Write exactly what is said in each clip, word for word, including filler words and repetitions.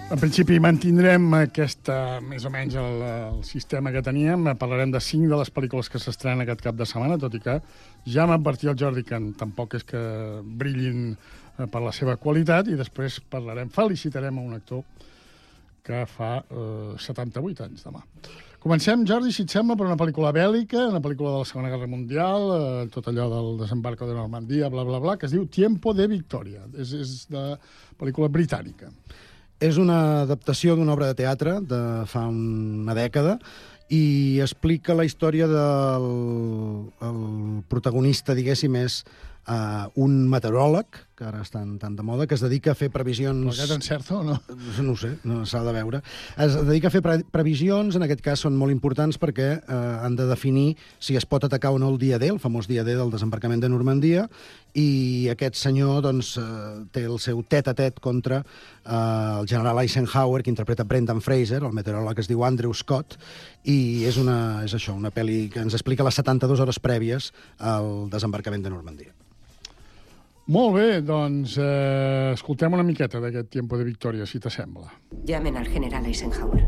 En principi mantindrem aquesta, més o menys el, el sistema que teníem. Parlarem de cinc de les pel·lícules que s'estrenen aquest cap de setmana, tot i que ja m'ha advertit el Jordi que tampoc és que brillin per la seva qualitat, i després parlarem, felicitarem a un actor que fa eh, setanta-vuit anys demà. Comencem, Jordi, si et sembla, per una pel·lícula bèl·lica, una pel·lícula de la Segona Guerra Mundial, eh, tot allò del desembarco de Normandia, bla, bla, bla, que es diu Tiempo de Victoria. És, és de pel·lícula britànica. És una adaptació d'una obra de teatre de fa una dècada i explica la història del el protagonista, diguéssim, és uh, un meteoròleg, que ara estan tan de moda, que es dedica a fer previsions... Però aquest encerta o no? No ho sé, no s'ha de veure. Es dedica a fer pre previsions, en aquest cas són molt importants perquè eh, han de definir si es pot atacar o no el dia D, el famós dia D del desembarcament de Normandia, i aquest senyor doncs, eh, té el seu tet-a-tet contra eh, el general Eisenhower, que interpreta Brendan Fraser, el meteoròleg es diu Andrew Scott, i és, una, és això, una pel·li que ens explica les setanta-dues hores prèvies al desembarcament de Normandia. Molt bé, doncs eh, escoltem una miqueta d'aquest Tiempo de Victoria, si t'assembla. Llamen al general Eisenhower.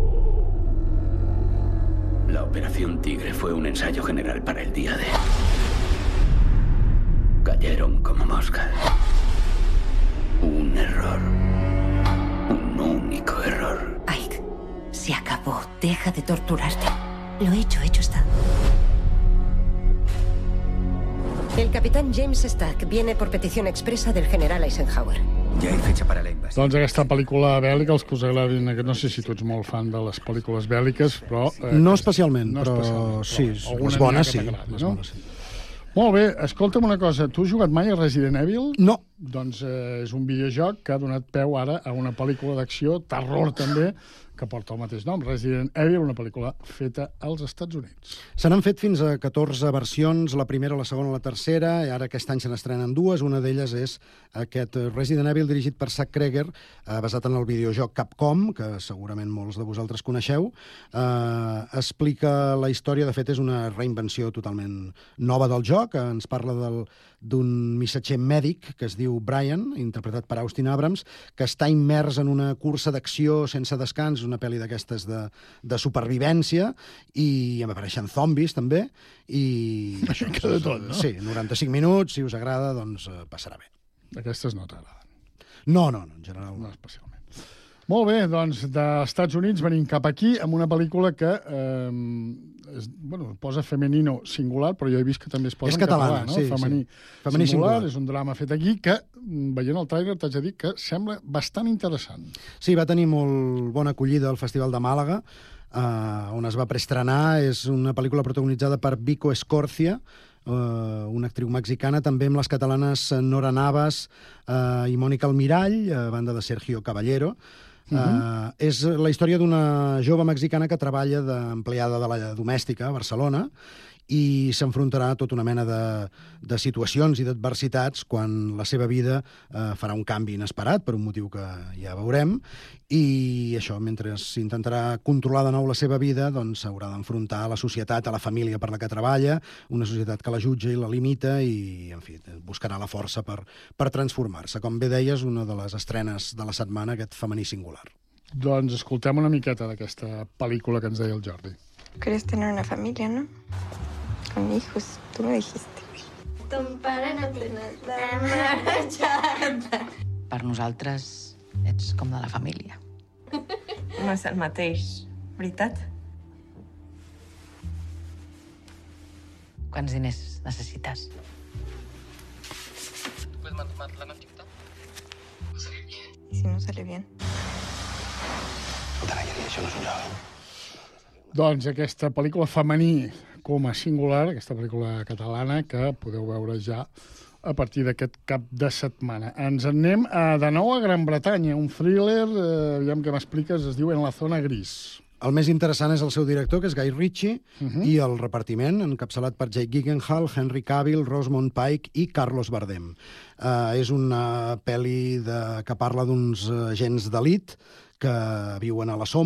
La Operación Tigre fue un ensayo general para el día D. Cayeron como moscas. Un error. Un único error. Ike, se acabó. Deja de torturarte. Lo hecho, hecho está. El capitán James Stack viene por petición expresa del general Eisenhower. Ya hay fecha para la invasión. Doncs aquesta pel·lícula bèl·lica, els que us agradin, no sé si tu ets molt fan de les pel·lícules bèl·liques, però... Eh, no especialment, no però, especialment, sí, però les bones sí. Agradi, les no? bones, sí. Molt bé, escolta'm una cosa, tu has jugat mai a Resident Evil? No. Doncs eh, és un videojoc que ha donat peu ara a una pel·lícula d'acció, terror també, que porta el mateix nom, Resident Evil, una pel·lícula feta als Estats Units. Se n'han fet fins a catorze versions, la primera, la segona, la tercera, i ara aquest any se n'estrenen dues. Una d'elles és aquest Resident Evil dirigit per Zack Cregger, eh, basat en el videojoc Capcom, que segurament molts de vosaltres coneixeu. Eh, explica la història, de fet és una reinvenció totalment nova del joc, ens parla del d'un missatger mèdic que es diu Brian, interpretat per Austin Abrams, que està immers en una cursa d'acció sense descans, una pel·li d'aquestes de, de supervivència, i apareixen zombis també, i... Això que de tot, no? Sí, noranta-cinc minuts, si us agrada, doncs passarà bé. Aquestes no t'agraden? No, no, no, en general no. No especialment. Molt bé, doncs, dels Estats Units venim cap aquí amb una pel·lícula que eh, es, bueno, posa femenino singular, però jo he vist que també es posa és en catalana, català, no? Sí, Femení, sí. Femení singular, singular. És un drama fet aquí que, veient el tràiler, t'haig de dir que sembla bastant interessant. Sí, va tenir molt bona acollida al Festival de Màlaga, eh, on es va preestrenar. És una pel·lícula protagonitzada per Vico Escorcia, Uh, una actriu mexicana, també amb les catalanes Nora Navas uh, i Mònica Almirall, a banda de Sergio Caballero. Uh, uh, és la història d'una jove mexicana que treballa d'empleada de la domèstica a Barcelona i s'enfrontarà a tota una mena de, de situacions i d'adversitats quan la seva vida eh, farà un canvi inesperat, per un motiu que ja veurem, i això, mentre s'intentarà controlar de nou la seva vida, doncs s'haurà d'enfrontar a la societat, a la família per la que treballa, una societat que la jutja i la limita i, en fi, buscarà la força per, per transformar-se. Com bé deies, una de les estrenes de la setmana, aquest femení singular. Doncs escoltem una miqueta d'aquesta pel·lícula que ens deia el Jordi. ¿Quieres tener una familia, no? Con hijos, tú me dijiste. Ton pare no té nada marejada. Per nosaltres ets com de la família. No és el mateix, veritat? Quants diners necessites? ¿Puedes mandarla en TikTok? ¿Y si no sale bien? Puta galleria, això no és un joc. Doncs aquesta pel·lícula femení com a singular, aquesta pel·lícula catalana que podeu veure ja a partir d'aquest cap de setmana. Ens en anem a, de nou a Gran Bretanya, un thriller, eh, aviam que m'expliques, es diu En la zona gris. El més interessant és el seu director, que és Guy Ritchie, uh -huh. i el repartiment, encapçalat per Jake Gyllenhaal, Henry Cavill, Rosamund Pike i Carlos Bardem. Uh, és una pel·li de, que parla d'uns agents d'elit que viuen a la sombra,